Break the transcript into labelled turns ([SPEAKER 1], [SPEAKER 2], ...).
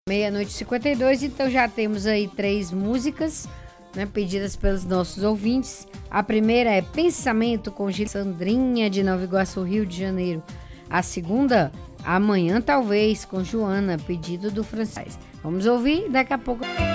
[SPEAKER 1] Meia-noite e 52, então já temos aí 3 músicas, né, pedidas pelos nossos ouvintes. A primeira é Pensamento com Sandrinha de Nova Iguaçu, Rio de Janeiro. A segunda, Amanhã Talvez, com Joana, pedido do Francis. Vamos ouvir daqui a pouco.